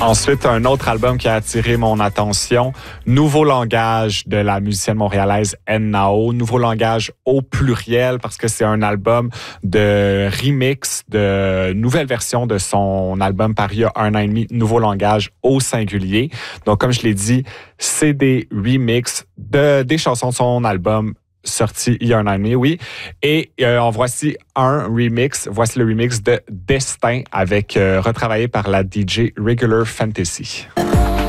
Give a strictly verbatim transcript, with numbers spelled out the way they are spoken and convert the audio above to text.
Ensuite, un autre album qui a attiré mon attention, Nouveau langage de la musicienne montréalaise N-Nao. Nouveau langage au pluriel parce que c'est un album de remix, de nouvelle version de son album paru il y a un an et demi, Nouveau langage au singulier. Donc, comme je l'ai dit, c'est des remixes de, des chansons de son album sorti il y a un an et demi, oui. Et euh, en voici un remix. Voici le remix de Destin avec euh, retravaillé par la D J Regular Fantasy.